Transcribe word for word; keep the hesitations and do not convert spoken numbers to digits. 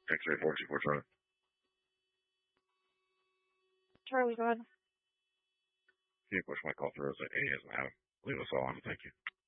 X-ray four two four Charlie. Charlie, go ahead. If you push my call through, say, hey, yes, madam. Leave us all on. Thank you.